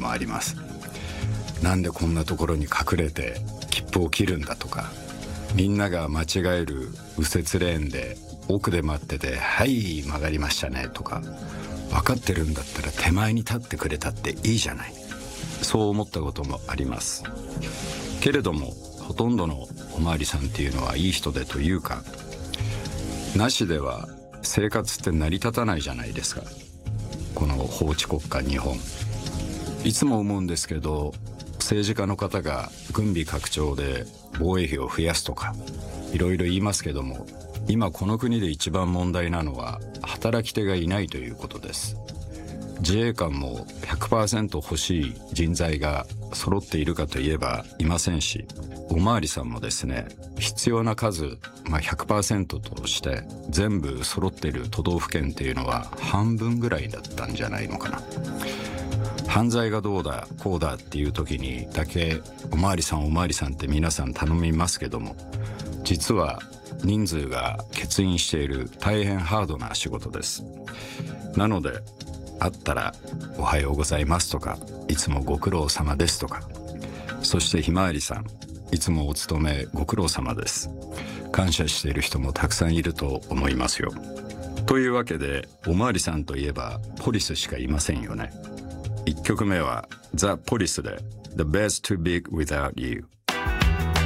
もあります。なんでこんなところに隠れて切符を切るんだとか、みんなが間違える右折レーンで奥で待ってて、はい曲がりましたねとか、分かってるんだったら手前に立ってくれたっていいじゃない、そう思ったこともあります。けれどもほとんどのおまわりさんっていうのはいい人でというか、なしでは生活って成り立たないじゃないですか、この法治国家日本。いつも思うんですけど、政治家の方が軍備拡張で防衛費を増やすとかいろいろ言いますけども、今この国で一番問題なのは働き手がいないということです。自衛官も 100% 欲しい人材が揃っているかといえばいませんし、おまわりさんもですね、必要な数、100% として全部揃っている都道府県っていうのは半分ぐらいだったんじゃないのかな。犯罪がどうだこうだっていう時にだけおまわりさんおまわりさんって皆さん頼みますけども、実は人数が欠員している大変ハードな仕事です。なので会ったらおはようございますとか、いつもご苦労様ですとか、そしてひまわりさんいつもお勤めご苦労様です、感謝している人もたくさんいると思いますよ。というわけでおまわりさんといえばポリスしかいませんよね。1曲目はザ・ポリスで The Bed's Too Big Without You。